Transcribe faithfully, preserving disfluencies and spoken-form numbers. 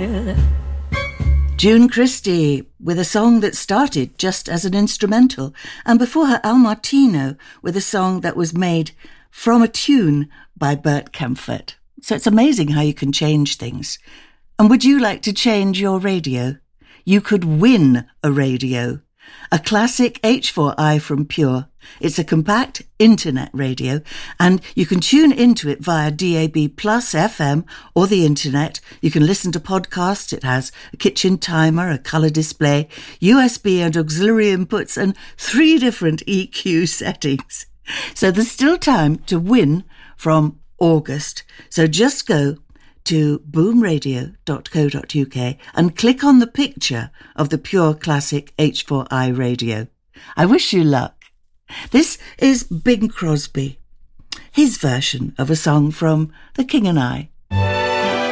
June Christie with a song that started just as an instrumental, and before her Al Martino with a song that was made from a tune by Bert Kaempfert. So it's amazing how you can change things. And would you like to change your radio? You could win a radio. A classic H four i from Pure. It's a compact internet radio, and you can tune into it via D A B plus F M or the internet. You can listen to podcasts. It has a kitchen timer, a colour display, U S B and auxiliary inputs, and three different E Q settings. So there's still time to win from August. So just go to boom radio dot co dot uk and click on the picture of the Pure Classic H four i radio. I wish you luck. This is Bing Crosby, his version of a song from The King and I.